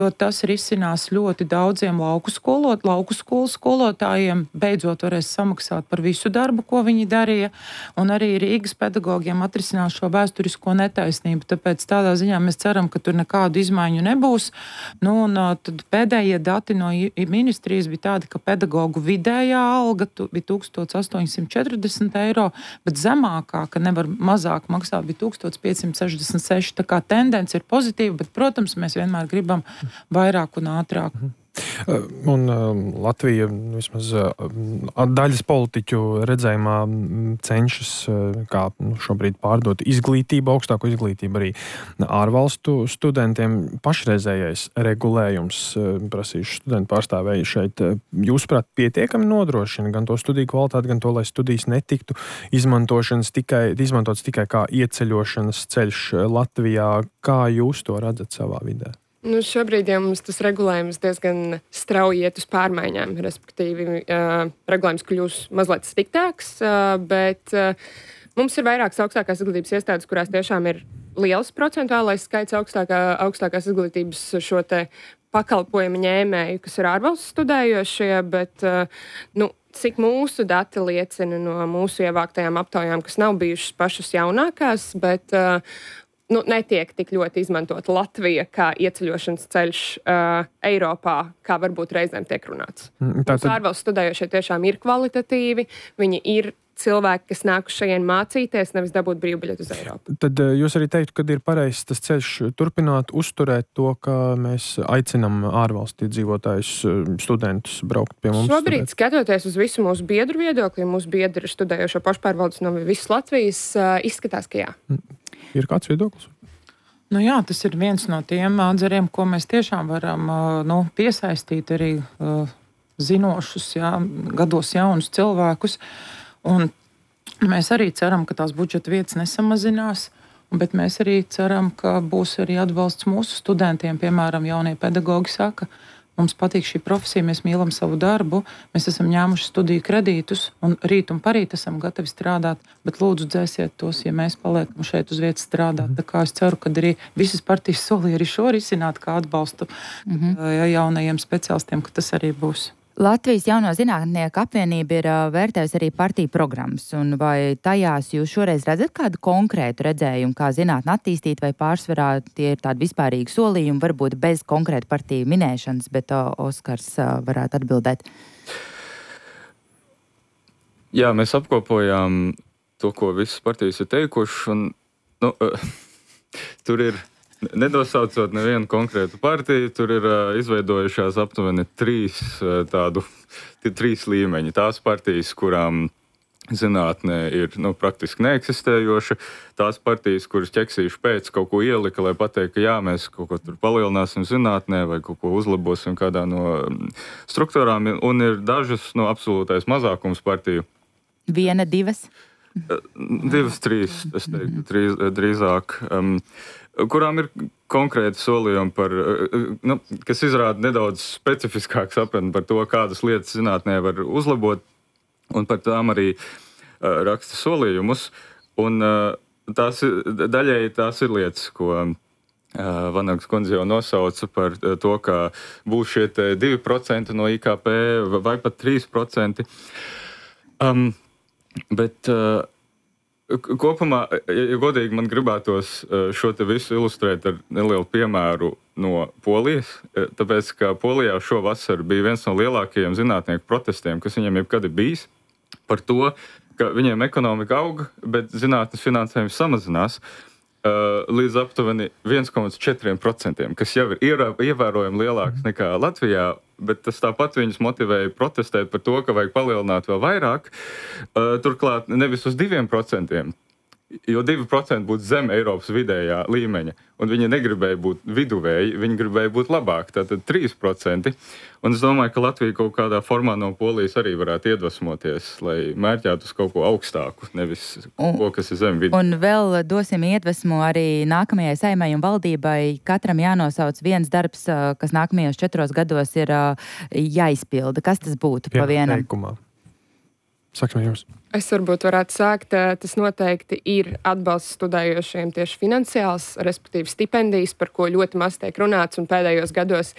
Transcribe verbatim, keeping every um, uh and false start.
Jo tas risinās ļoti daudziem lauku skolot, lauku skolu skolotājiem, beidzot varēs samaksāt par visu darbu, ko viņi darīja, un arī Rīgas pedagogiem atrisinās šo vēsturisko netaisnību. Tāpēc tādā ziņā mēs ceram, ka tur nekādu izmaiņu nebūs. Nu, un tad pēdējie dati no ministrijas bija tādi, ka pedagogu vidējā alga bija tūkstoš astoņsimt četrdesmit eiro, bet zemākā, ka nevar mazāk maksāt, bija tūkstoš piecsimt sešdesmit seši. Tā kā tendence ir pozitīva, bet, protams, mēs vienmēr gribam vairāk un ātrāk. Un Latvija vismaz daļas politiķu redzējumā cenšas kā šobrīd pārdot izglītību, augstāko izglītību arī ārvalstu studentiem. Pašreizējais regulējums, prasīšu studentu pārstāvēju šeit, jūsuprāt, pietiekami nodrošina gan to studiju kvalitāti, gan to, lai studijas netiktu izmantošanas tikai, izmantotas tikai kā ieceļošanas ceļš Latvijā. Kā jūs to redzat savā vidē? Nu, šobrīd jau mums tas regulējums diezgan strauji iet uz pārmaiņām, respektīvi uh, regulējums kļūs mazliet striktāks, uh, bet uh, mums ir vairākas augstākās izglītības iestādes, kurās tiešām ir liels procentuālais skaits augstākā, augstākās izglītības šo te pakalpojumu ņēmēju, kas ir ārvalstu studējošie, bet uh, nu, cik mūsu dati liecina no mūsu ievāktajām aptaujām, kas nav bijušas pašas jaunākās, bet uh, Nu, netiek tik ļoti izmantota Latvija kā ieceļošanas ceļš uh, Eiropā, kā varbūt reizēm tiek runāts. Tātad... Ārvalstu studējošie tiešām ir kvalitatīvi, viņi ir cilvēki, kas nākuši šajien mācīties, nevis dabūt brīvbiļetu uz Eiropu. Tad jūs arī teiktu, ka ir pareizs tas ceļš turpināt, uzturēt to, ka mēs aicinam ārvalstu dzīvotājus, studentus braukt pie mums? Šobrīd, studēt. Skatoties uz visu mūsu biedru viedokli, mūsu biedri ir studējošo pašpārvaldes no visas Latvijas, uh, izskatās, ka jā. Ir kāds viedoklis? Nu jā, tas ir viens no tiem atzariem, ko mēs tiešām varam nu, piesaistīt arī uh, zinošus, jā, gados jaunus cilvēkus. Un mēs arī ceram, ka tās budžeta vietas nesamazinās, bet mēs arī ceram, ka būs arī atbalsts mūsu studentiem. Piemēram, jaunie pedagogi saka, mums patīk šī profesija, mēs mīlam savu darbu, mēs esam ņēmuši studiju kredītus un rīt un parīt esam gatavi strādāt, bet lūdzu dzēsiet tos, ja mēs paliekam šeit uz vietas strādāt. Tā kā es ceru, ka arī visas partijas solīja arī šo risināt kā atbalstu mm-hmm. jaunajiem speciālistiem, ka tas arī būs. Latvijas Jauno zinātnieku apvienība ir uh, vērtējusi arī partiju programmas, un vai tajās jūs šoreiz redzat kādu konkrētu redzējumu, kā zinātni attīstīt, vai pārsvarā tie ir tādi vispārīgi solījumi, varbūt bez konkrētu partiju minēšanas, bet uh, Oskars uh, varētu atbildēt. Jā, mēs apkopojām to, ko visas partijas ir teikuši, un nu, uh, tur ir Nedosaucot nevienu konkrētu partiju, tur ir uh, izveidojušās aptuveni trīs, uh, tādu, trīs līmeņi. Tās partijas, kurām zinātnē ir nu, praktiski neeksistējoša, tās partijas, kuras ķeksīšu pēc kaut ko ielika, lai pateikt, ka jā, mēs kaut ko tur palielināsim zinātnē vai kaut ko uzlabosim kādā no struktūrām, un ir dažas no absolūtais mazākums partiju. Viena, divas? Divas, trīs, es teiktu, trīs, drīzāk. Um, kurām ir konkrēti solījumi, par, nu, kas izrāda nedaudz specifiskāk sapratni par to, kādas lietas zinātnē var uzlabot, un par tām arī uh, raksta solījumus. Un, uh, tās, daļēji tās ir lietas, ko uh, Vanagas kundze jau nosauca par to, ka būs šie divi procenti no I K P vai pat trīs procenti. Um, bet... Uh, Kopumā, ja godīgi, man gribētos šo te visu ilustrēt ar nelielu piemēru no Polijas, tāpēc, ka Polijā šovasar bija viens no lielākajiem zinātnieku protestiem, kas viņiem jebkad ir bijis, par to, ka viņiem ekonomika auga, bet zinātnes finansējums samazinās līdz aptuveni viens komats četri procenti, kas jau ir ievērojami lielāks nekā Latvijā, bet tas tāpat viņus motivēja protestēt par to, ka vajag palielināt vēl vairāk, turklāt nevis uz diviem procentiem, jo divi procenti būtu zem Eiropas vidējā līmeņa, un viņi negribēja būt viduvēji, viņi gribēja būt labāk, tātad trīs procenti. Un es domāju, ka Latvija kaut kādā formā no Polijas arī varētu iedvesmoties, lai mērķētu uz kaut ko augstāku, nevis ko, kas ir zem vidu. Un vēl dosim iedvesmu arī nākamajai Saeimai un valdībai. Katram jānosauc viens darbs, kas nākamajos četros gados ir jāizpilda. Kas tas būtu pa vienam? Teikumā. Sāksim jums. Es varbūt varētu sākt. Tas noteikti ir atbalsts studējošiem tieši finansiāls, respektīvi stipendijas, par ko ļoti maz tiek runāts, un pēdējos gados